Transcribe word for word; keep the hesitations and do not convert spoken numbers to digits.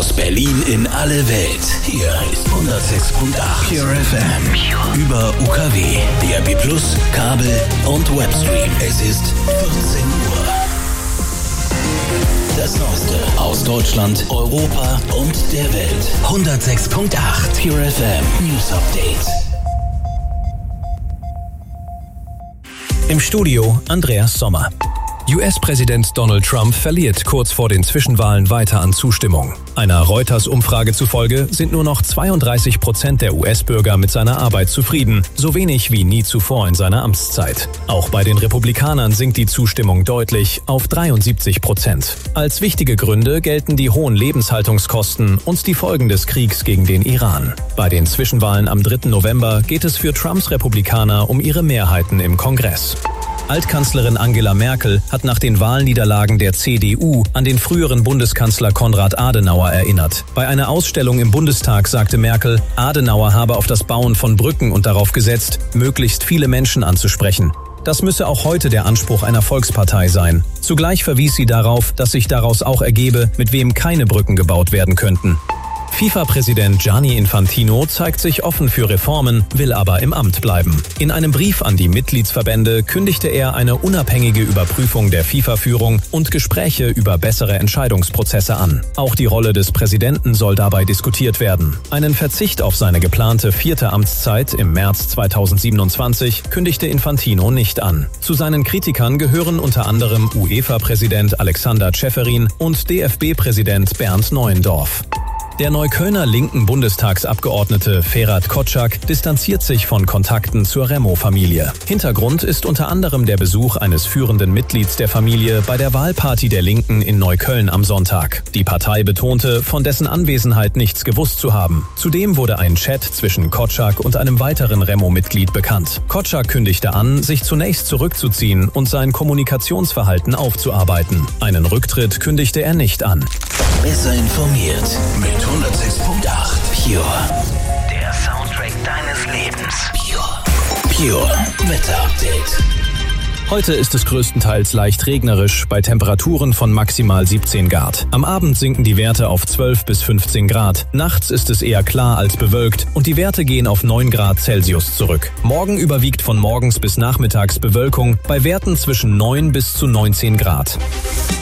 Aus Berlin in alle Welt. Hier ist hundertsechs Komma acht Pure F M. Über U K W, D A B plus, Kabel und Webstream. Es ist vierzehn Uhr. Das Neueste aus Deutschland, Europa und der Welt. hundertsechs Komma acht Pure F M News Update. Im Studio Andreas Sommer. U S-Präsident Donald Trump verliert kurz vor den Zwischenwahlen weiter an Zustimmung. Einer Reuters-Umfrage zufolge sind nur noch zweiunddreißig Prozent der U S-Bürger mit seiner Arbeit zufrieden, so wenig wie nie zuvor in seiner Amtszeit. Auch bei den Republikanern sinkt die Zustimmung deutlich auf dreiundsiebzig Prozent. Als wichtige Gründe gelten die hohen Lebenshaltungskosten und die Folgen des Kriegs gegen den Iran. Bei den Zwischenwahlen am dritten November geht es für Trumps Republikaner um ihre Mehrheiten im Kongress. Altkanzlerin Angela Merkel hat nach den Wahlniederlagen der C D U an den früheren Bundeskanzler Konrad Adenauer erinnert. Bei einer Ausstellung im Bundestag sagte Merkel, Adenauer habe auf das Bauen von Brücken und darauf gesetzt, möglichst viele Menschen anzusprechen. Das müsse auch heute der Anspruch einer Volkspartei sein. Zugleich verwies sie darauf, dass sich daraus auch ergebe, mit wem keine Brücken gebaut werden könnten. FIFA-Präsident Gianni Infantino zeigt sich offen für Reformen, will aber im Amt bleiben. In einem Brief an die Mitgliedsverbände kündigte er eine unabhängige Überprüfung der FIFA-Führung und Gespräche über bessere Entscheidungsprozesse an. Auch die Rolle des Präsidenten soll dabei diskutiert werden. Einen Verzicht auf seine geplante vierte Amtszeit im März zweitausendsiebenundzwanzig kündigte Infantino nicht an. Zu seinen Kritikern gehören unter anderem UEFA-Präsident Alexander Ceferin und D F B-Präsident Bernd Neuendorf. Der Neuköllner linken Bundestagsabgeordnete Ferhat Kotschak distanziert sich von Kontakten zur Remo-Familie. Hintergrund ist unter anderem der Besuch eines führenden Mitglieds der Familie bei der Wahlparty der Linken in Neukölln am Sonntag. Die Partei betonte, von dessen Anwesenheit nichts gewusst zu haben. Zudem wurde ein Chat zwischen Kotschak und einem weiteren Remo-Mitglied bekannt. Kotschak kündigte an, sich zunächst zurückzuziehen und sein Kommunikationsverhalten aufzuarbeiten. Einen Rücktritt kündigte er nicht an. Besser informiert mit hundertsechs Komma acht Pure. Der Soundtrack deines Lebens. Pure. Pure Wetter Update. Heute ist es größtenteils leicht regnerisch bei Temperaturen von maximal siebzehn Grad. Am Abend sinken die Werte auf zwölf bis fünfzehn Grad. Nachts ist es eher klar als bewölkt und die Werte gehen auf neun Grad Celsius zurück. Morgen überwiegt von morgens bis nachmittags Bewölkung bei Werten zwischen neun bis zu neunzehn Grad.